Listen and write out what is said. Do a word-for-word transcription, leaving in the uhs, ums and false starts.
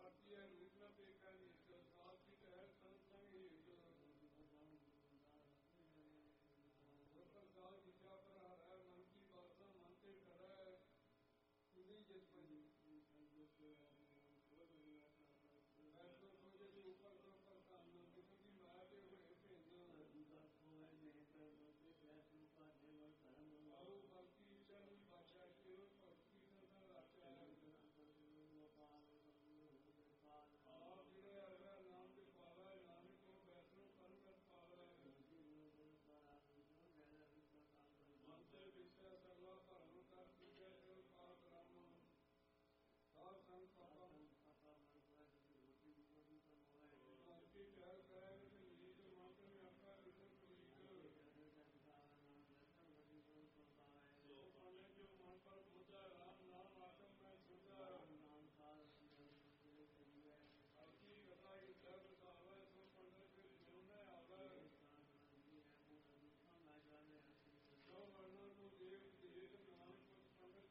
ਆਰਤੀ ਹੈ ਰੂਪ ਨਾ ਪੇਖਾ ਨੀਤ ਸਾਥ ਕੀ ਕਹਿ ਸੰਤ ਸੰਗ ਹੀਤ ਪ੍ਰਸਾਦ ਵਿਚਾ ਪ੍ਰਹਾਰ ਹੈ ਮਨ ਕੀ ਬਾਤਾਂ ਮਨ ਤੇ ਕਰੈ ਤੁਨੀ ਜਿਤ ਪੰਜ